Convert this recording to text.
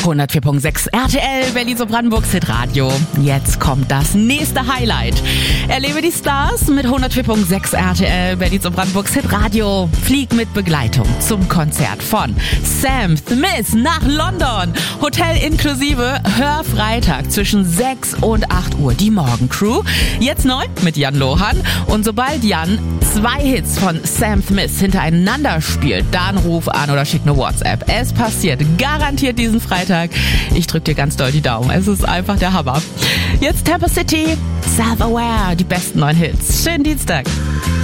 104.6 RTL, Berlin-Brandenburgs Hitradio. Jetzt kommt das nächste Highlight. Erlebe die Stars mit 104.6 RTL, Berlin-Brandenburgs Hitradio. Flieg mit Begleitung zum Konzert von Sam Smith nach London. Hotel inklusive. Hör Freitag zwischen 6 und 8 Uhr die Morgencrew. Jetzt neu mit Jan Lohan. Und sobald Jan 2 Hits von Sam Smith hintereinander spielt, dann ruf an oder schick eine WhatsApp. Es passiert garantiert diesen Freitag. Ich drück dir ganz doll die Daumen. Es ist einfach der Hammer. Jetzt Tampa City, Self-Aware, die besten 9 Hits. Schönen Dienstag.